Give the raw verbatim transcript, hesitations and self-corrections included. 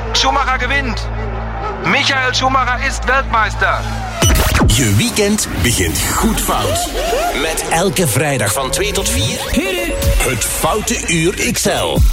Schumacher gewinnt. Michael Schumacher ist Weltmeister. Je weekend begint goed fout. Met elke vrijdag van twee tot vier... Het Foute Uur X L.